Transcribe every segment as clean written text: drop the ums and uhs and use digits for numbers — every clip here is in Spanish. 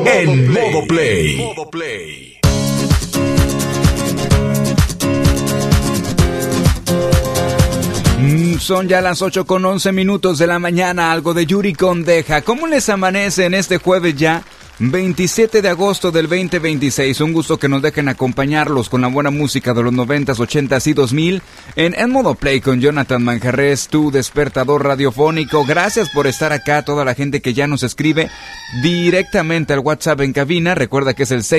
en modo play. Son ya las 8:11 de la mañana, algo de Yuri Condeja. ¿Cómo les amanece en este jueves ya? 27 de agosto del 2026. Un gusto que nos dejen acompañarlos con la buena música de los 90s, 80s y 2000 en modo play con Jonathan Manjarres, tu despertador radiofónico. Gracias por estar acá, toda la gente que ya nos escribe directamente al WhatsApp en cabina. Recuerda que es el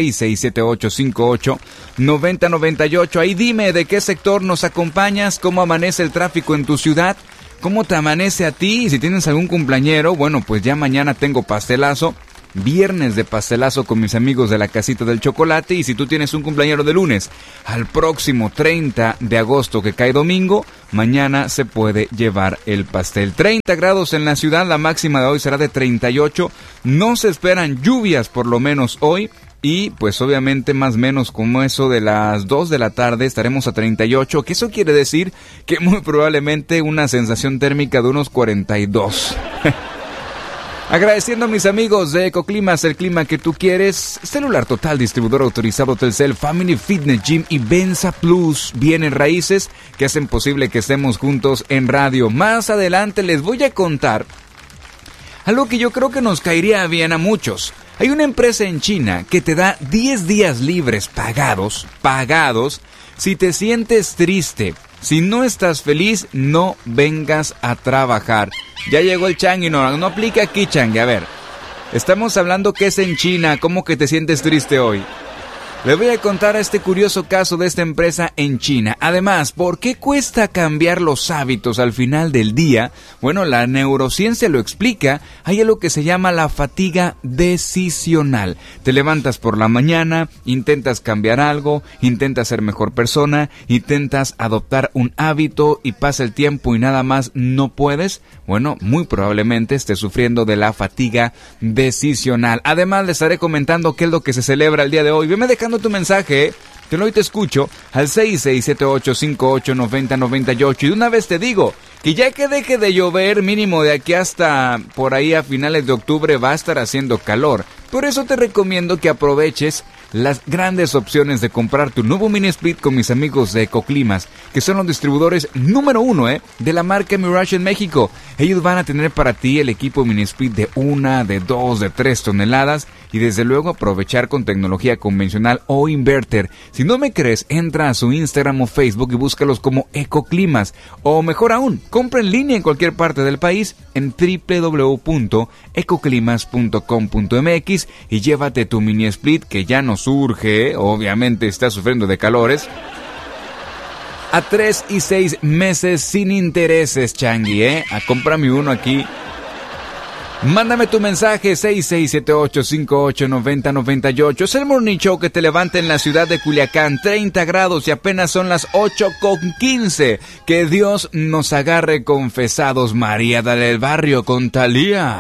6678589098. Ahí dime de qué sector nos acompañas, cómo amanece el tráfico en tu ciudad, cómo te amanece a ti. Y si tienes algún cumpleañero, bueno, pues ya mañana tengo pastelazo. Viernes de pastelazo con mis amigos de la Casita del Chocolate. Y si tú tienes un cumpleañero de lunes al próximo 30 de agosto que cae domingo, mañana se puede llevar el pastel. 30 grados en la ciudad, la máxima de hoy será de 38. No se esperan lluvias por lo menos hoy. Y pues obviamente más o menos como eso de las 2 de la tarde estaremos a 38. Que eso quiere decir que muy probablemente una sensación térmica de unos 42. Agradeciendo a mis amigos de Ecoclimas, el clima que tú quieres. Celular Total, distribuidor autorizado Telcel, Family Fitness Gym y Benza Plus, bienes raíces que hacen posible que estemos juntos en radio. Más adelante les voy a contar algo que yo creo que nos caería bien a muchos. Hay una empresa en China que te da 10 días libres pagados, si te sientes triste. Si no estás feliz, no vengas a trabajar. Ya llegó el Changi, no aplica aquí, Changi. A ver, estamos hablando que es en China. ¿Cómo que te sientes triste hoy? Les voy a contar este curioso caso de esta empresa en China. Además, ¿por qué cuesta cambiar los hábitos al final del día? Bueno, la neurociencia lo explica. Hay algo que se llama la fatiga decisional. Te levantas por la mañana, intentas cambiar algo, intentas ser mejor persona, intentas adoptar un hábito y pasa el tiempo y nada más no puedes. Bueno, muy probablemente estés sufriendo de la fatiga decisional. Además, les estaré comentando qué es lo que se celebra el día de hoy. Veme dejando tu mensaje, que hoy te escucho al 6678589098. Y de una vez te digo que ya que deje de llover, mínimo de aquí hasta por ahí a finales de octubre va a estar haciendo calor. Por eso te recomiendo que aproveches las grandes opciones de comprar tu nuevo mini split con mis amigos de Ecoclimas, que son los distribuidores número 1 de la marca Mirage en México. Ellos van a tener para ti el equipo mini split de 1, de 2, de 3 toneladas y desde luego aprovechar con tecnología convencional o inverter. Si no me crees, entra a su Instagram o Facebook y búscalos como Ecoclimas. O mejor aún, compra en línea en cualquier parte del país en www.ecoclimas.com.mx y llévate tu mini split que ya nos surge, obviamente está sufriendo de calores, a 3 y 6 meses sin intereses, Changi, Cómprame uno aquí. Mándame tu mensaje 6678589098. Es el Morning Show que te levanta en la ciudad de Culiacán, 30 grados y apenas son las 8:15. Que Dios nos agarre confesados. María del Barrio con Thalía.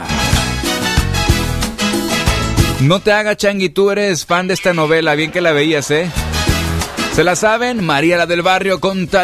No te hagas, Changi, tú eres fan de esta novela, bien que la veías, ¿Se la saben? María la del Barrio con Thalía.